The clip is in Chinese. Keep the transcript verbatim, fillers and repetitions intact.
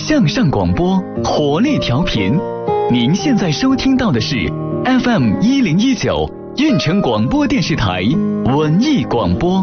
向上广播，活力调频。您现在收听到的是 F M 一零一九运城广播电视台文艺广播。